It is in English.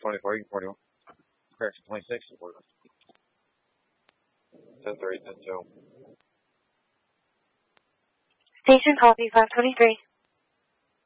24, you can 41. Correction, 26, 41. 10-3, 10-2. Station copy 523.